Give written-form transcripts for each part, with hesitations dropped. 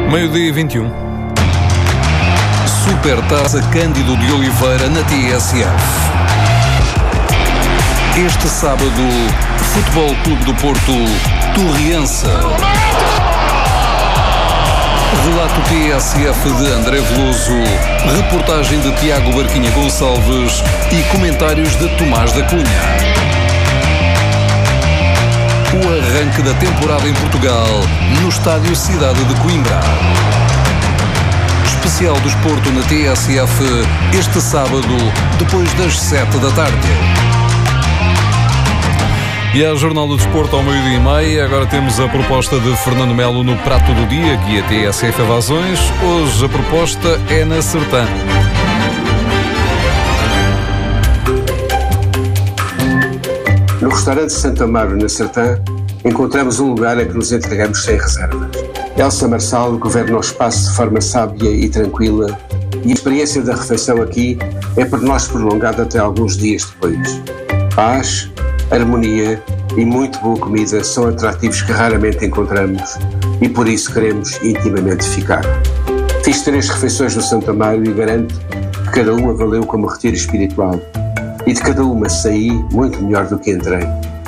12h21. Supertaça Cândido de Oliveira na TSF. Este sábado, Futebol Clube do Porto, Torriense. Relato TSF de André Veloso, reportagem de Tiago Barquinha Gonçalves e comentários de Tomás da Cunha. O arranque da temporada em Portugal, no estádio Cidade de Coimbra. Especial do Desporto na TSF, este sábado, depois das 7 da tarde. E a Jornal do Desporto ao 12h30. Agora temos a proposta de Fernando Melo no Prato do Dia, guia TSF Evasões. Hoje a proposta é na Sertã. No restaurante Santo Amaro, na Sertã, encontramos um lugar a que nos entregamos sem reservas. Elsa Marçal governa o espaço de forma sábia e tranquila, e a experiência da refeição aqui é por nós prolongada até alguns dias depois. Paz, harmonia e muito boa comida são atrativos que raramente encontramos e por isso queremos intimamente ficar. Fiz 3 refeições no Santo Amaro e garanto que cada uma valeu como retiro espiritual. E de cada uma saí muito melhor do que entrei.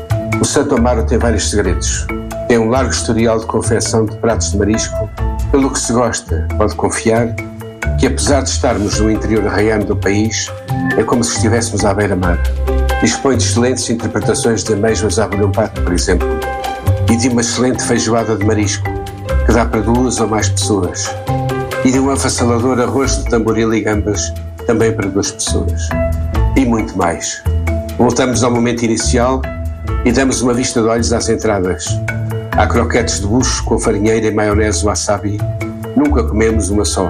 O Santo Amaro tem vários segredos. Tem um largo historial de confecção de pratos de marisco, pelo que se gosta, pode confiar que apesar de estarmos no interior arraiano do país, é como se estivéssemos à beira-mar. Dispõe de excelentes interpretações de amêijoas à bolhão pato, por exemplo, e de uma excelente feijoada de marisco, que dá para 2 ou mais pessoas, e de um avassalador arroz de tamboril e gambas, também para 2 pessoas. E muito mais. Voltamos ao momento inicial e damos uma vista de olhos às entradas. Há croquetes de bucho com farinheira e maionese wasabi. Nunca comemos uma só.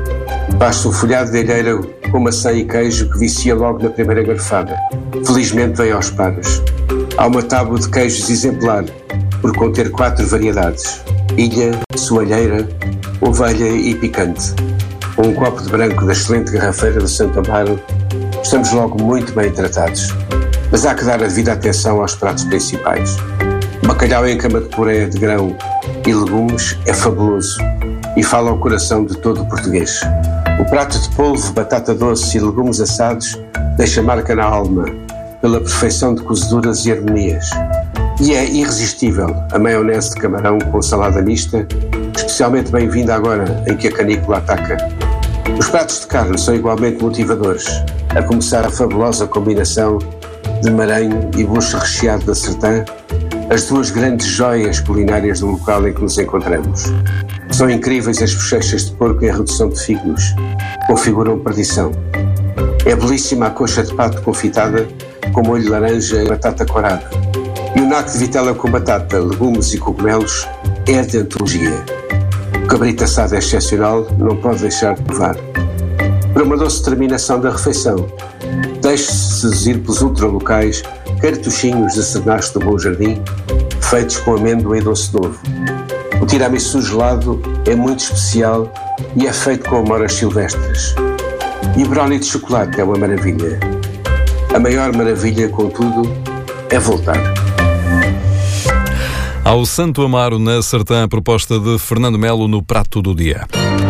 Basta um folhado de alheira com maçã e queijo que vicia logo na primeira garfada. Felizmente vem aos pares. Há uma tábua de queijos exemplar, por conter 4 variedades: ilha, soalheira, ovelha e picante. Com um copo de branco da excelente garrafeira do Santo Amaro, estamos logo muito bem tratados. Mas há que dar a devida atenção aos pratos principais. Bacalhau em cama de puré de grão e legumes é fabuloso e fala ao coração de todo o português. O prato de polvo, batata doce e legumes assados deixa marca na alma pela perfeição de cozeduras e harmonias. E é irresistível a maionese de camarão com salada mista, especialmente bem-vinda agora em que a canícula ataca. Os pratos de carne são igualmente motivadores, a começar a fabulosa combinação de maranho e bucho recheado da Sertã, as 2 grandes joias culinárias do local em que nos encontramos. São incríveis as bochechas de porco em redução de figos, configuram perdição. É belíssima a coxa de pato confitada com molho de laranja e batata corada. E o naco de vitela com batata, legumes e cogumelos é a dentologia. O cabrito assado é excepcional, não pode deixar de provar. Para uma doce terminação da refeição, deixe-se seduzir pelos ultralocais cartuchinhos de Sernacho do Bom Jardim, feitos com amêndoa e doce novo. O tiramisu gelado é muito especial e é feito com amoras silvestres. E o brownie de chocolate é uma maravilha. A maior maravilha, contudo, é voltar. Ao Santo Amaro, na Sertã, a proposta de Fernando Melo no Prato do Dia.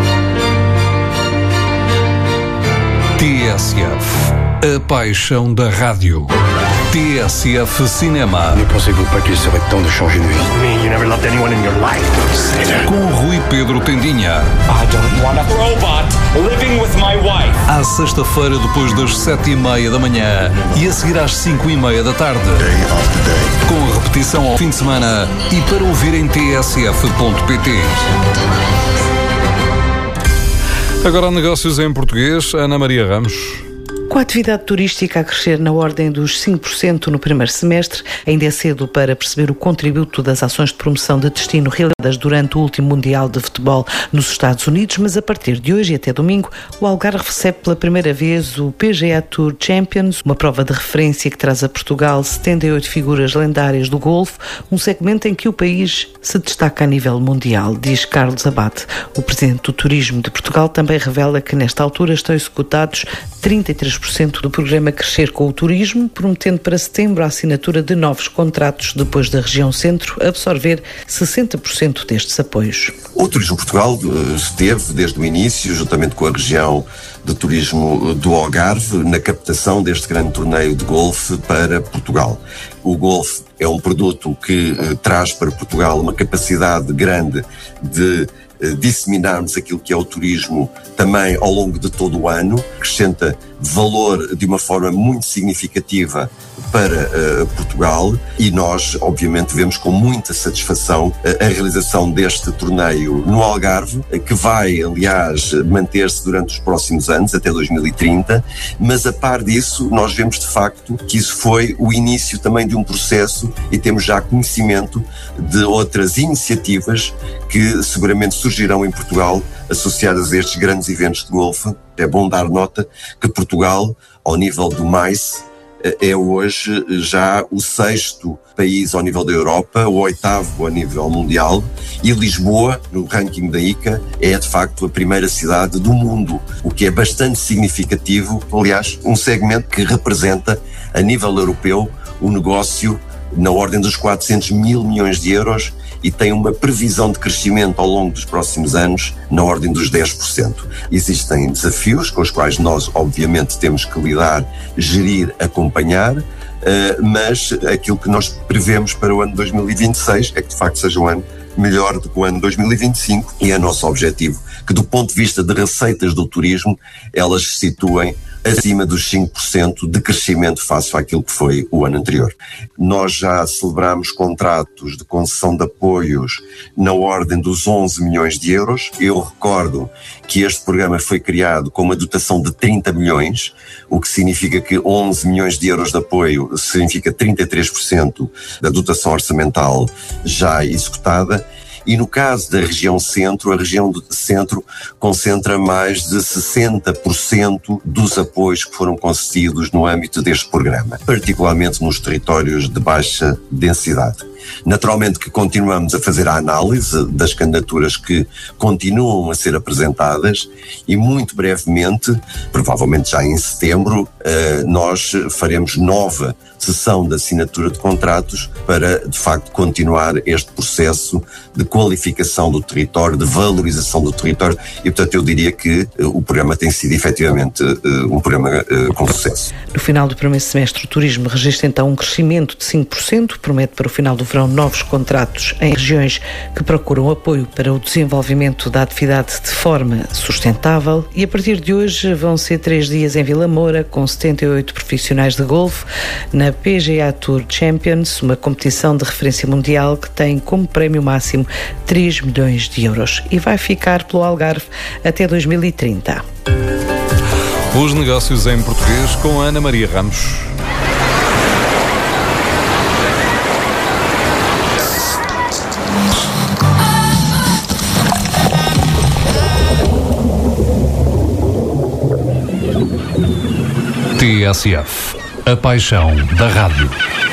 TSF, a paixão da rádio. TSF Cinema. Ne pensez-vous pas qu'il serait temps de changer de vie? Me, you never loved anyone in your life. Com Rui Pedro Tendinha. I don't want a robot living with my wife. À sexta-feira, depois das 7h30 da manhã e a seguir às 5h30 da tarde. Day after day. Com repetição ao fim de semana e para ouvir em tsf.pt. Agora negócios em português. Ana Maria Ramos. Com a atividade turística a crescer na ordem dos 5% no primeiro semestre, ainda é cedo para perceber o contributo das ações de promoção de destino realizadas durante o último Mundial de Futebol nos Estados Unidos, mas a partir de hoje e até domingo, o Algarve recebe pela primeira vez o PGA Tour Champions, uma prova de referência que traz a Portugal 78 figuras lendárias do golfe, um segmento em que o país se destaca a nível mundial, diz Carlos Abate. O presidente do Turismo de Portugal também revela que nesta altura estão executados 33% do programa Crescer com o Turismo, prometendo para setembro a assinatura de novos contratos, depois da região centro absorver 60% destes apoios. O Turismo Portugal esteve desde o início, juntamente com a região de turismo do Algarve, na captação deste grande torneio de golfe para Portugal. O golfe é um produto que traz para Portugal uma capacidade grande de disseminarmos aquilo que é o turismo também ao longo de todo o ano, acrescenta valor de uma forma muito significativa para Portugal, e nós obviamente vemos com muita satisfação a realização deste torneio no Algarve, que vai aliás manter-se durante os próximos anos, até 2030, mas a par disso nós vemos de facto que isso foi o início também de um processo, e temos já conhecimento de outras iniciativas que seguramente surgirão em Portugal associadas a estes grandes eventos de golfe. É bom dar nota que Portugal, ao nível do MAICE, é hoje já o 6º país ao nível da Europa, o 8º a nível mundial, e Lisboa, no ranking da ICA, é de facto a primeira cidade do mundo, o que é bastante significativo, aliás, um segmento que representa a nível europeu um negócio na ordem dos 400 mil milhões de euros e tem uma previsão de crescimento ao longo dos próximos anos na ordem dos 10%. Existem desafios com os quais nós, obviamente, temos que lidar, gerir, acompanhar, mas aquilo que nós prevemos para o ano 2026 é que, de facto, seja um ano melhor do que o ano 2025, e é nosso objetivo que, do ponto de vista de receitas do turismo, elas se situem acima dos 5% de crescimento face àquilo que foi o ano anterior. Nós já celebramos contratos de concessão de apoios na ordem dos 11 milhões de euros. Eu recordo que este programa foi criado com uma dotação de 30 milhões, o que significa que 11 milhões de euros de apoio significa 33% da dotação orçamental já executada. E no caso da região centro, a região do centro concentra mais de 60% dos apoios que foram concedidos no âmbito deste programa, particularmente nos territórios de baixa densidade. Naturalmente que continuamos a fazer a análise das candidaturas que continuam a ser apresentadas, e muito brevemente, provavelmente já em setembro, nós faremos nova sessão de assinatura de contratos para, de facto, continuar este processo de qualificação do território, de valorização do território, e, portanto, eu diria que o programa tem sido, efetivamente, um programa com sucesso. No final do primeiro semestre, o turismo registra, então, um crescimento de 5%, promete para o final do verão novos contratos em regiões que procuram apoio para o desenvolvimento da atividade de forma sustentável, e a partir de hoje vão ser 3 dias em Vila Moura, com 78 profissionais de golfe, na PGA Tour Champions, uma competição de referência mundial que tem como prémio máximo 3 milhões de euros e vai ficar pelo Algarve até 2030. Os negócios em português com Ana Maria Ramos. TSF, a paixão da rádio.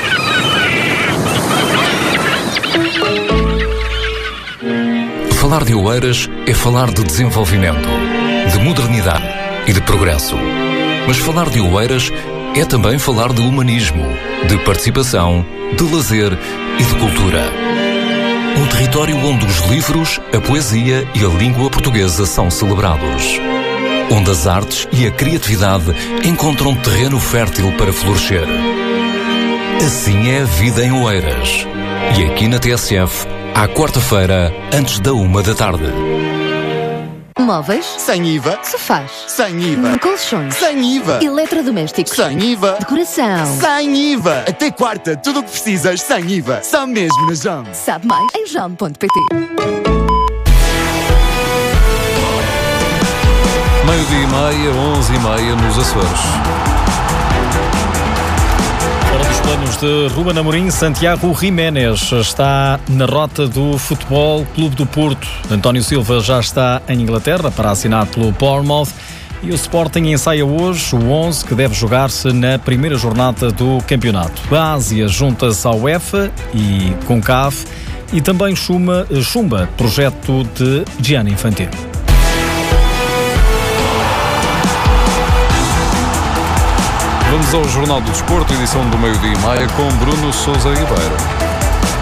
Falar de Oeiras é falar de desenvolvimento, de modernidade e de progresso. Mas falar de Oeiras é também falar de humanismo, de participação, de lazer e de cultura. Um território onde os livros, a poesia e a língua portuguesa são celebrados. Onde as artes e a criatividade encontram terreno fértil para florescer. Assim é a vida em Oeiras. E aqui na TSF, à quarta-feira, antes da 13h. Móveis? Sem IVA. Sofás? Sem IVA. Colchões? Sem IVA. Eletrodomésticos? Sem IVA. Decoração? Sem IVA. Até quarta, tudo o que precisas sem IVA. Só mesmo na JOM. Sabe mais em JOM.pt. Meio-dia e meia, 11h30 nos Açores. Fora dos planos de Ruben Amorim, Santiago Jiménez está na rota do Futebol Clube do Porto. António Silva já está em Inglaterra para assinar pelo Bournemouth. E o Sporting ensaia hoje o 11 que deve jogar-se na primeira jornada do campeonato. A Ásia junta-se à UEFA e CONCACAF e também chumba projeto de Gianni Infantino. Vamos ao Jornal do Desporto, edição do meio-dia e meia, com Bruno Sousa Ribeiro.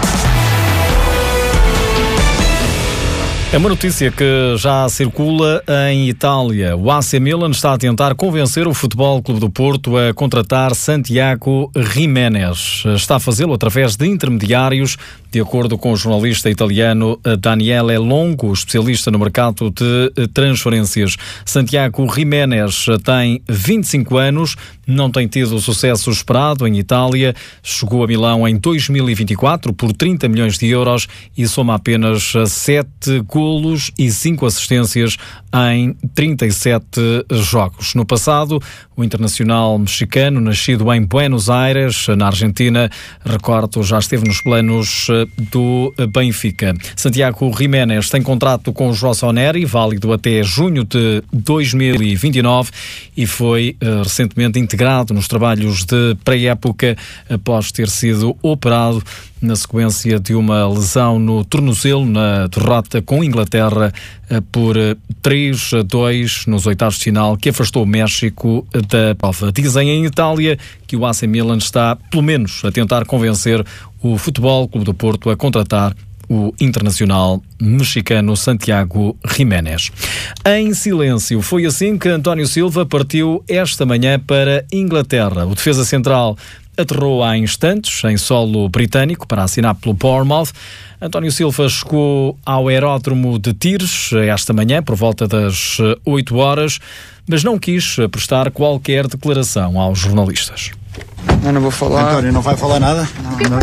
É uma notícia que já circula em Itália. O AC Milan está a tentar convencer o Futebol Clube do Porto a contratar Santiago Giménez. Está a fazê-lo através de intermediários, de acordo com o jornalista italiano Daniele Longo, especialista no mercado de transferências. Santiago Giménez tem 25 anos, não tem tido o sucesso esperado em Itália, chegou a Milão em 2024 por 30 milhões de euros e soma apenas 7 golos e 5 assistências em 37 jogos. No passado, o internacional mexicano, nascido em Buenos Aires, na Argentina, recordo, já esteve nos planos do Benfica. Santiago Giménez tem contrato com o Rossoneri, válido até junho de 2029, e foi recentemente integrado nos trabalhos de pré-época após ter sido operado na sequência de uma lesão no tornozelo na derrota com Inglaterra por 3-2 nos oitavos de final, que afastou o México da prova. Dizem em Itália que o AC Milan está, pelo menos, a tentar convencer o Futebol Clube do Porto a contratar o internacional mexicano Santiago Giménez. Em silêncio, foi assim que António Silva partiu esta manhã para Inglaterra. O defesa central aterrou há instantes em solo britânico para assinar pelo Bournemouth. António Silva chegou ao aeródromo de Tires esta manhã por volta das 8 horas, mas não quis prestar qualquer declaração aos jornalistas. Eu não vou falar. António, não vai falar nada? Não.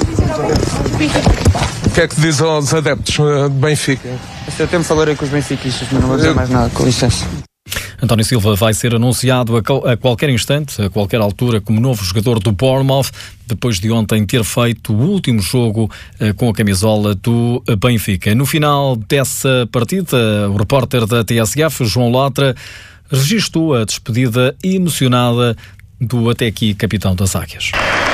O que é que diz aos adeptos de Benfica? Eu tempo falarei com os benfiquistas, mas não vou dizer mais nada, com licença. António Silva vai ser anunciado a qualquer instante, a qualquer altura, como novo jogador do Bournemouth, depois de ontem ter feito o último jogo com a camisola do Benfica. No final dessa partida, o repórter da TSF, João Lotra, registou a despedida emocionada do até aqui capitão das Águias.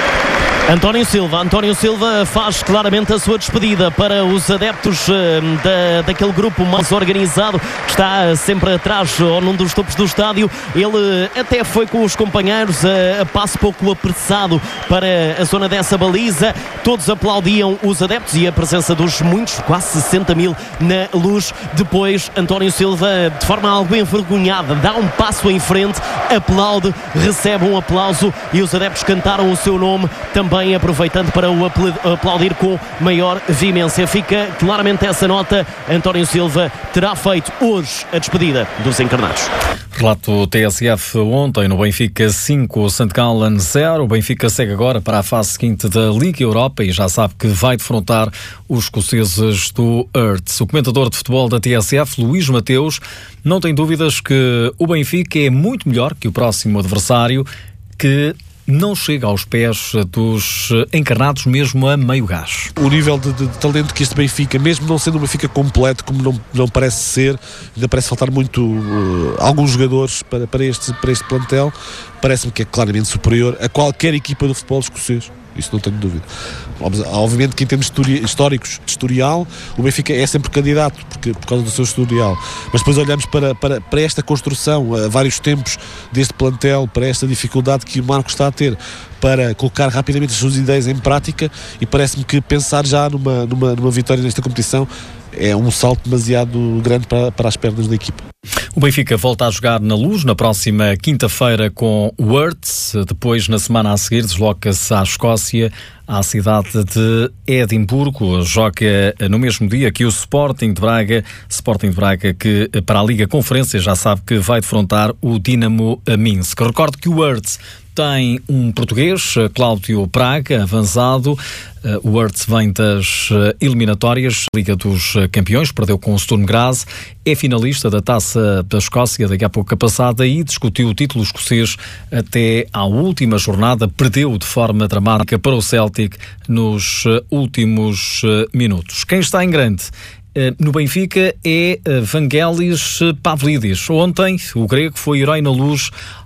António Silva faz claramente a sua despedida para os adeptos daquele grupo mais organizado que está sempre atrás ou num dos topos do estádio. Ele até foi com os companheiros a passo pouco apressado para a zona dessa baliza. Todos aplaudiam os adeptos e a presença dos muitos, quase 60 mil na luz. Depois António Silva, de forma algo envergonhada, dá um passo em frente, aplaude, recebe um aplauso e os adeptos cantaram o seu nome também, aproveitando para o aplaudir com maior veemência. Fica claramente essa nota. António Silva terá feito hoje a despedida dos encarnados. Relato TSF ontem no Benfica 5, St. Gallen 0. O Benfica segue agora para a fase seguinte da Liga Europa e já sabe que vai defrontar os escoceses do Hearts. O comentador de futebol da TSF, Luís Mateus, não tem dúvidas que o Benfica é muito melhor que o próximo adversário, que não chega aos pés dos encarnados mesmo a meio gás. O nível de talento que este Benfica, mesmo não sendo um Benfica completo, como não parece ser, ainda parece faltar muito alguns jogadores para este plantel, parece-me que é claramente superior a qualquer equipa do futebol escocês. Isso não tenho dúvida. Obviamente que em termos históricos, de historial, o Benfica é sempre candidato por causa do seu historial, mas depois olhamos para esta construção a vários tempos deste plantel, para esta dificuldade que o Marco está a ter para colocar rapidamente as suas ideias em prática, e parece-me que pensar já numa vitória nesta competição é um salto demasiado grande para as pernas da equipa. O Benfica volta a jogar na Luz na próxima quinta-feira com o Hearts. Depois, na semana a seguir, desloca-se à Escócia, à cidade de Edimburgo. Joga no mesmo dia que o Sporting de Braga. Sporting de Braga que, para a Liga Conferência, já sabe que vai defrontar o Dinamo Minsk. Recordo que o Hearts tem um português, Cláudio Praga, avançado. O Hearts vem das eliminatórias, Liga dos Campeões, perdeu com o Sturm Graz, é finalista da Taça da Escócia daqui a pouco passada e discutiu o título escocês até à última jornada, perdeu de forma dramática para o Celtic nos últimos minutos. Quem está em grande no Benfica é Vangelis Pavlidis. Ontem, o grego foi herói na Luz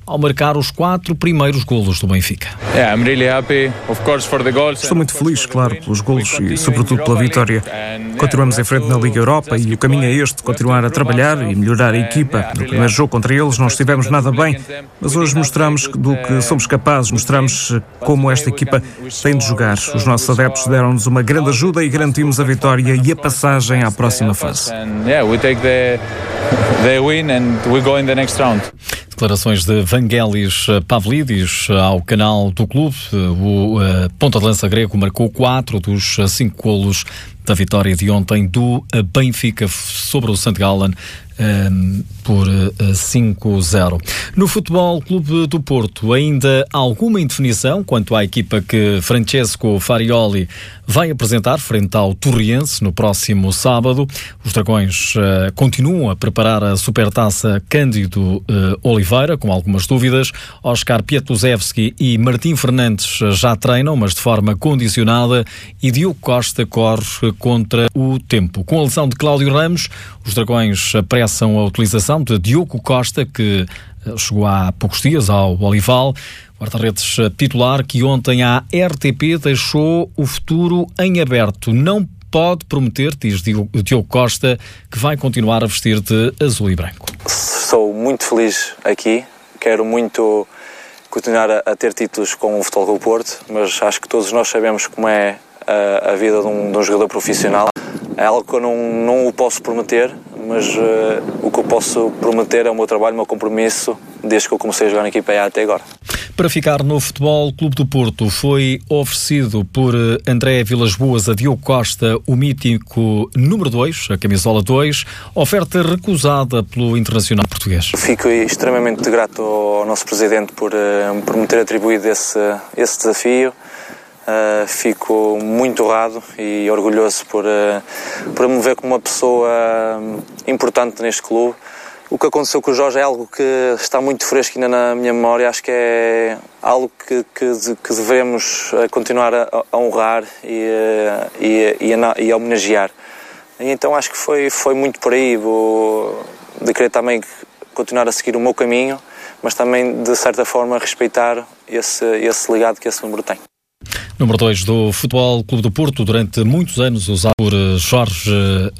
ao marcar os 4 primeiros golos do Benfica. Estou muito feliz, claro, pelos golos e sobretudo pela vitória. Continuamos em frente na Liga Europa e o caminho é este, continuar a trabalhar e melhorar a equipa. No primeiro jogo contra eles não estivemos nada bem, mas hoje mostramos do que somos capazes, mostramos como esta equipa tem de jogar. Os nossos adeptos deram-nos uma grande ajuda e garantimos a vitória e a passagem à próxima fase. Declarações de Vangelis Pavlidis ao canal do clube. O ponta de lança grego marcou 4 dos 5 golos da vitória de ontem do Benfica sobre o St. Gallen por 5-0. No Futebol Clube do Porto, ainda alguma indefinição quanto à equipa que Francesco Farioli vai apresentar frente ao Torriense no próximo sábado. Os Dragões continuam a preparar a Supertaça Cândido Oliveira, com algumas dúvidas. Oscar Pietusevski e Martim Fernandes já treinam, mas de forma condicionada, e Diogo Costa corre contra o tempo. Com a lesão de Cláudio Ramos, os Dragões apressam a utilização de Diogo Costa, que chegou há poucos dias ao Olival, guarda-redes titular, que ontem à RTP deixou o futuro em aberto. Não pode prometer, diz Diogo Costa, que vai continuar a vestir de azul e branco. Sou muito feliz aqui, quero muito continuar a ter títulos com o Futebol Clube Porto, mas acho que todos nós sabemos como é a vida de um jogador profissional. É algo que eu não o posso prometer, mas o que eu posso prometer é o meu trabalho, o meu compromisso, desde que eu comecei a jogar na equipa A até agora. Para ficar no Futebol Clube do Porto, foi oferecido por André Vilas-Boas a Diogo Costa o mítico número 2, a camisola 2, oferta recusada pelo internacional português. Fico extremamente grato ao nosso presidente por me ter atribuído esse desafio. Fico muito honrado e orgulhoso por me ver como uma pessoa importante neste clube. O que aconteceu com o Jorge é algo que está muito fresco ainda na minha memória. Acho que é algo que devemos continuar a honrar e a homenagear. E então acho que foi muito por aí. De querer também continuar a seguir o meu caminho, mas também de certa forma respeitar esse legado que esse número tem. Número 2 do Futebol Clube do Porto, durante muitos anos usado por Jorge